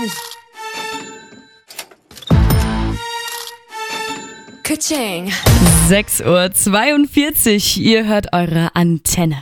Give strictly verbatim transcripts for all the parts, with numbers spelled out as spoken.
Ka-ching. sechs Uhr zweiundvierzig, ihr hört eure Antenne.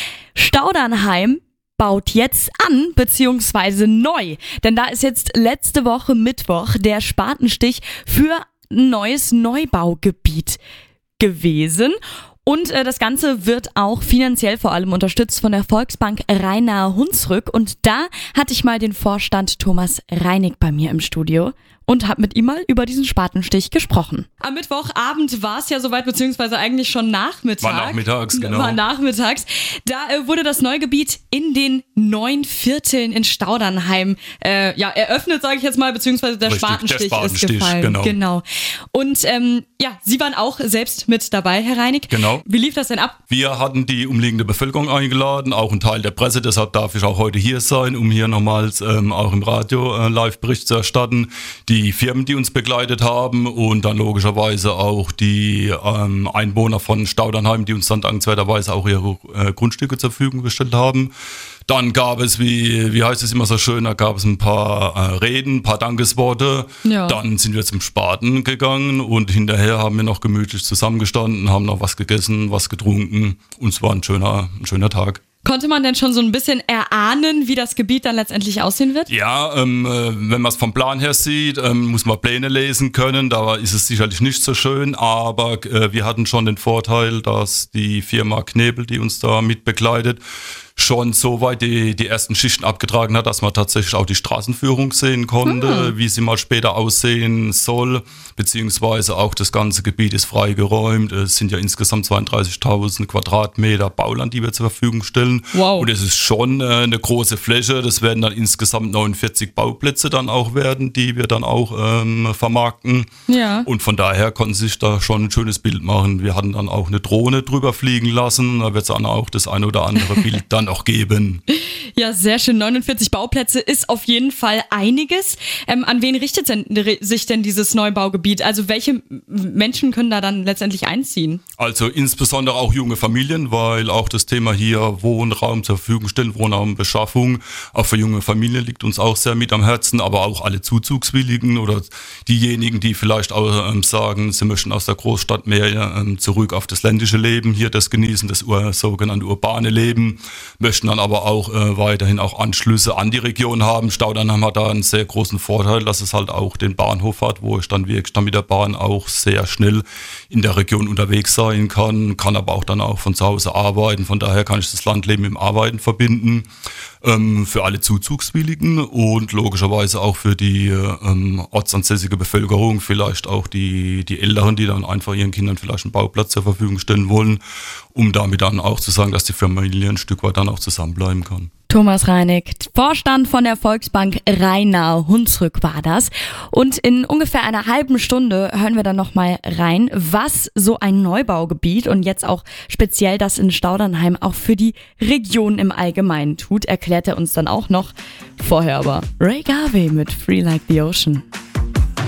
Staudernheim baut jetzt an, beziehungsweise neu. Denn da ist jetzt letzte Woche Mittwoch der Spatenstich für ein neues Neubaugebiet gewesen. Und äh, das Ganze wird auch finanziell vor allem unterstützt von der Volksbank Rhein-Nahe-Hunsrück. Und da hatte ich mal den Vorstand Thomas Reinig bei mir im Studio und habe mit ihm mal über diesen Spatenstich gesprochen. Am Mittwochabend war es ja soweit, beziehungsweise eigentlich schon Nachmittag. War nachmittags, genau. War nachmittags. Da äh, wurde das Neugebiet in den neun Vierteln in Staudernheim äh, ja, eröffnet, sage ich jetzt mal, beziehungsweise der, Richtig, Spatenstich, der Spatenstich ist gefallen. Genau. genau. Und ähm, ja, Sie waren auch selbst mit dabei, Herr Reinig. Genau. Wie lief das denn ab? Wir hatten die umliegende Bevölkerung eingeladen, auch ein Teil der Presse, deshalb darf ich auch heute hier sein, um hier nochmals ähm, auch im Radio äh, Live-Bericht zu erstatten. Die Firmen, die uns begleitet haben und dann logischerweise auch die ähm, Einwohner von Staudernheim, die uns dann dankenswerterweise auch ihre äh, Grundstücke zur Verfügung gestellt haben. Dann gab es, wie, wie heißt es immer so schön, da gab es ein paar äh, Reden, ein paar Dankesworte. Ja. Dann sind wir zum Spaten gegangen und hinterher haben wir noch gemütlich zusammengestanden, haben noch was gegessen, was getrunken und es war ein schöner, ein schöner Tag. Konnte man denn schon so ein bisschen erahnen, wie das Gebiet dann letztendlich aussehen wird? Ja, ähm, wenn man es vom Plan her sieht, ähm, muss man Pläne lesen können. Da ist es sicherlich nicht so schön, aber äh, wir hatten schon den Vorteil, dass die Firma Knebel, die uns da mit begleitet, schon so weit die, die ersten Schichten abgetragen hat, dass man tatsächlich auch die Straßenführung sehen konnte, hm. wie sie mal später aussehen soll, beziehungsweise auch das ganze Gebiet ist freigeräumt. Es sind ja insgesamt zweiunddreißigtausend Quadratmeter Bauland, die wir zur Verfügung stellen. Wow. Und es ist schon äh, eine große Fläche. Das werden dann insgesamt neunundvierzig Bauplätze dann auch werden, die wir dann auch ähm, vermarkten. Ja. Und von daher konnten sie sich da schon ein schönes Bild machen. Wir hatten dann auch eine Drohne drüber fliegen lassen. Da wird es dann auch das eine oder andere Bild dann auch geben. Ja, sehr schön. neunundvierzig Bauplätze ist auf jeden Fall einiges. Ähm, an wen richtet denn, sich denn dieses Neubaugebiet? Also welche Menschen können da dann letztendlich einziehen? Also insbesondere auch junge Familien, weil auch das Thema hier Wohnraum zur Verfügung stellen, Wohnraumbeschaffung, auch für junge Familien liegt uns auch sehr mit am Herzen, aber auch alle Zuzugswilligen oder diejenigen, die vielleicht auch ähm, sagen, sie möchten aus der Großstadt mehr ähm, zurück auf das ländliche Leben, hier das genießen, das ur- sogenannte urbane Leben, möchten dann aber auch äh, weiterhin auch Anschlüsse an die Region haben. Staudernheim hat da einen sehr großen Vorteil, dass es halt auch den Bahnhof hat, wo ich dann wirklich dann mit der Bahn auch sehr schnell in der Region unterwegs sein kann, kann aber auch dann auch von zu Hause arbeiten. Von daher kann ich das Landleben mit dem Arbeiten verbinden. Ähm, für alle Zuzugswilligen und logischerweise auch für die ähm, ortsansässige Bevölkerung, vielleicht auch die, die Älteren, die dann einfach ihren Kindern vielleicht einen Bauplatz zur Verfügung stellen wollen, um damit dann auch zu sagen, dass die Familie ein Stück weit dann auch zusammenbleiben kann. Thomas Reinig, Vorstand von der Volksbank Rhein-Nahe-Hunsrück war das. Und in ungefähr einer halben Stunde hören wir dann nochmal rein, was so ein Neubaugebiet und jetzt auch speziell das in Staudernheim auch für die Region im Allgemeinen tut, erklärt er uns dann auch noch. Vorher aber Ray Garvey mit Free Like the Ocean.